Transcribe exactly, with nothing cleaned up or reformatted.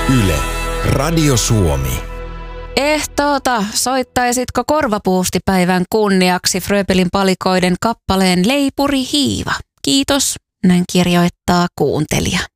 Yle, Radio Suomi. Ehtoota, soittaisitko korvapuustipäivän kunniaksi Fröbelin palikoiden kappaleen Leipuri hiiva? Kiitos, näin kirjoittaa kuuntelija.